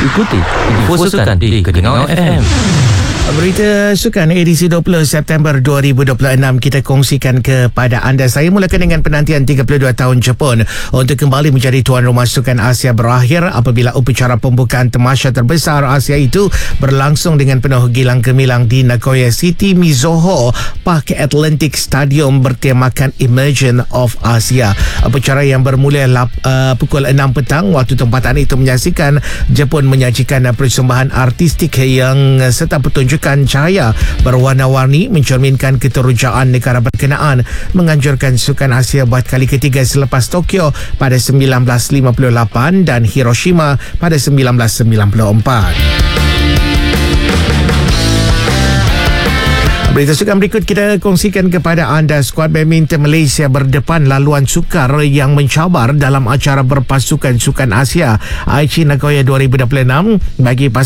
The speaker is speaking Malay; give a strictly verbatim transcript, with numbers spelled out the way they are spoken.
Ikuti Info Sukan di Keningau F M. Berita sukan edisi dua puluh September dua ribu dua puluh enam kita kongsikan kepada anda. Saya mulakan dengan penantian tiga puluh dua tahun Jepun untuk kembali menjadi tuan rumah Sukan Asia berakhir apabila upacara pembukaan tamasya terbesar Asia itu berlangsung dengan penuh gilang gemilang di Nagoya City Mizuho Park Atlantic Stadium bertemakan Emergence of Asia. Upacara yang bermula lap, uh, pukul enam petang waktu tempatan itu menyaksikan Jepun menyajikan persembahan artistik yang serta pertunjukan cahaya berwarna-warni mencerminkan keterujaan negara berkenaan, menganjurkan Sukan Asia buat kali ketiga selepas Tokyo pada sembilan belas lima puluh lapan dan Hiroshima pada sembilan belas sembilan puluh empat. Berita sukan berikut kita kongsikan kepada anda. Skuad badminton Malaysia berdepan laluan sukar yang mencabar dalam acara berpasukan Sukan Asia Aichi Nagoya dua ribu dua puluh enam bagi